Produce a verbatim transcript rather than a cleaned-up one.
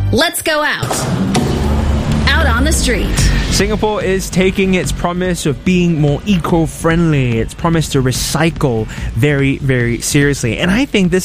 Let's go out. Out on the street. Singapore is taking its promise of being more eco-friendly, its promise to recycle very, very seriously. And I think this